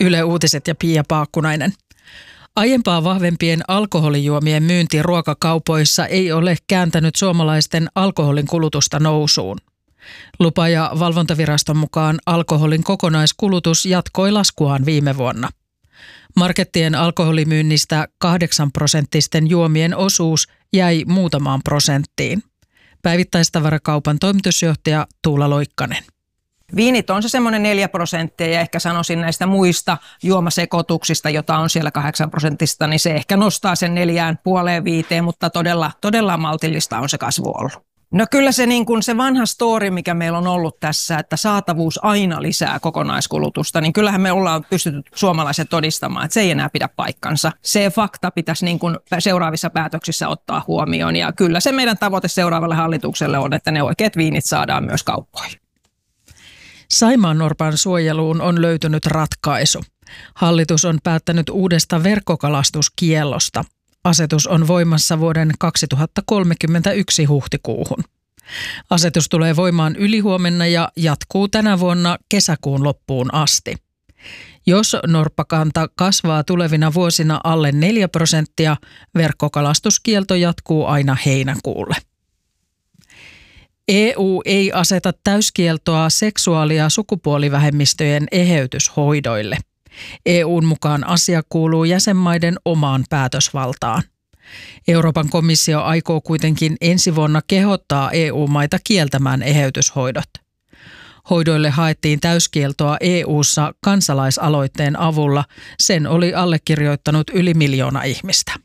Yle Uutiset ja Pia Paakkunainen. Aiempaa vahvempien alkoholijuomien myynti ruokakaupoissa ei ole kääntänyt suomalaisten alkoholin kulutusta nousuun. Lupa- ja valvontaviraston mukaan alkoholin kokonaiskulutus jatkoi laskuaan viime vuonna. Markettien alkoholimyynnistä 8% juomien osuus jäi muutamaan prosenttiin. Päivittäistavarakaupan toimitusjohtaja Tuula Loikkanen. Viinit on se semmoinen 4% ja ehkä sanoisin näistä muista juomasekoituksista, jota on siellä 8%, niin se ehkä nostaa sen 4,5-5, mutta todella maltillista on se kasvu ollut. No kyllä se, niin kuin se vanha story, mikä meillä on ollut tässä, että saatavuus aina lisää kokonaiskulutusta, niin kyllähän me ollaan pystytty suomalaiset todistamaan, että se ei enää pidä paikkansa. Se fakta pitäisi niin kuin seuraavissa päätöksissä ottaa huomioon ja kyllä se meidän tavoite seuraavalle hallitukselle on, että ne oikeat viinit saadaan myös kauppoihin. Saimaannorpan suojeluun on löytynyt ratkaisu. Hallitus on päättänyt uudesta verkkokalastuskiellosta. Asetus on voimassa vuoden 2031 huhtikuuhun. Asetus tulee voimaan ylihuomenna ja jatkuu tänä vuonna kesäkuun loppuun asti. Jos norppakanta kasvaa tulevina vuosina alle 4%, verkkokalastuskielto jatkuu aina heinäkuulle. EU ei aseta täyskieltoa seksuaali- ja sukupuolivähemmistöjen eheytyshoidoille. EUn mukaan asia kuuluu jäsenmaiden omaan päätösvaltaan. Euroopan komissio aikoo kuitenkin ensi vuonna kehottaa EU-maita kieltämään eheytyshoidot. Hoidoille haettiin täyskieltoa EU:ssa kansalaisaloitteen avulla. Sen oli allekirjoittanut yli 1 miljoona ihmistä.